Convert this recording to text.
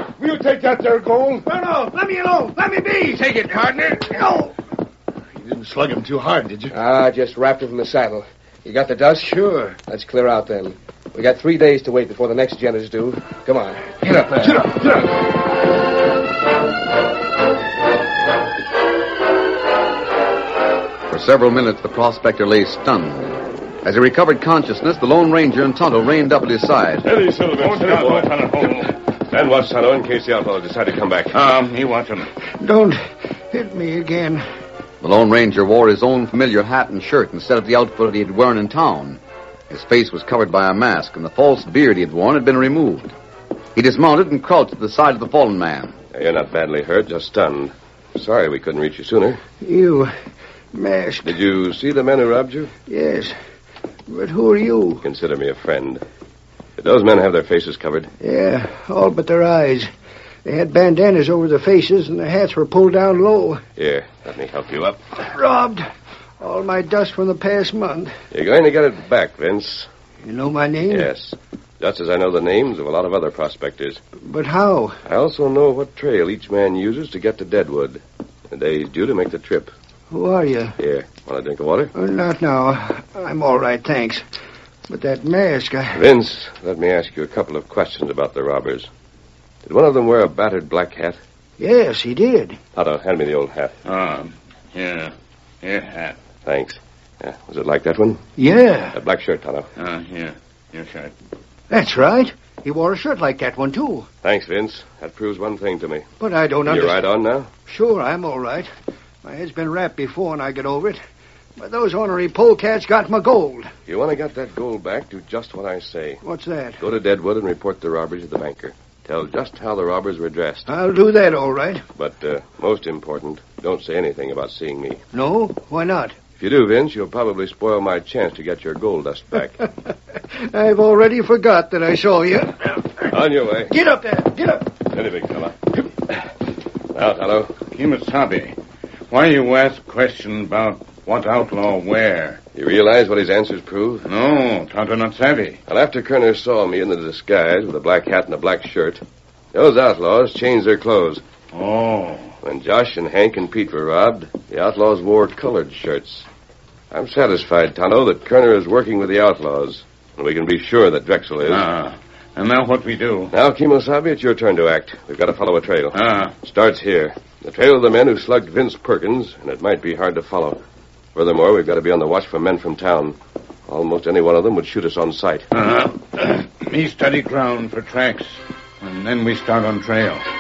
will you take that there gold? No, let me alone. Let me be. Take it, partner. No. You didn't slug him too hard, did you? Just wrapped him from the saddle. You got the dust? Sure. Let's clear out then. We got 3 days to wait before the next gent is due. Come on. Get up there. Get up. For several minutes, the prospector lay stunned. As he recovered consciousness, the Lone Ranger and Tonto reined up at his side. Steady, Silver. Steady, boy. Stand watch, Tonto, in case the outlaws decide to come back. Me watch him. Don't hit me again. The Lone Ranger wore his own familiar hat and shirt instead of the outfit he had worn in town. His face was covered by a mask, and the false beard he had worn had been removed. He dismounted and crouched at the side of the fallen man. You're not badly hurt, just stunned. Sorry we couldn't reach you sooner. You masked. Did you see the men who robbed you? Yes. But who are you? Consider me a friend. Did those men have their faces covered? Yeah, all but their eyes. They had bandanas over their faces, and their hats were pulled down low. Here, let me help you up. Robbed. All my dust from the past month. You're going to get it back, Vince. You know my name? Yes. Just as I know the names of a lot of other prospectors. But how? I also know what trail each man uses to get to Deadwood. The day he's due to make the trip. Who are you? Here, want a drink of water? Not now. I'm all right, thanks. But that mask, Vince, let me ask you a couple of questions about the robbers. Did one of them wear a battered black hat? Yes, he did. Otto, hand me the old hat. Here. Here, hat. Thanks. Was it like that one? Yeah. That black shirt, Tonto. Here. Your shirt. That's right. He wore a shirt like that one, too. Thanks, Vince. That proves one thing to me. But I don't You're understand. right on now? Sure, I'm all right. My head's been wrapped before and I get over it. But those ornery polecats got my gold. If you want to get that gold back, do just what I say. What's that? Go to Deadwood and report the robbery to the banker. Tell just how the robbers were dressed. I'll do that, all right. But most important, don't say anything about seeing me. No? Why not? If you do, Vince, you'll probably spoil my chance to get your gold dust back. I've already forgot that I saw you. On your way. Get up there. Get up. Steady, big fella. Now, Tonto. Kemosabe, why you ask question about what outlaw where? You realize what his answers prove? No, Tonto not savvy. Well, after Kerner saw me in the disguise with a black hat and a black shirt, those outlaws changed their clothes. Oh. When Josh and Hank and Pete were robbed, the outlaws wore colored shirts. I'm satisfied, Tonto, that Kerner is working with the outlaws, and we can be sure that Drexel is. And now what we do? Now, Kemosabe, it's your turn to act. We've got to follow a trail. Starts here. The trail of the men who slugged Vince Perkins, and it might be hard to follow. Furthermore, we've got to be on the watch for men from town. Almost any one of them would shoot us on sight. Me study ground for tracks, and then we start on trail.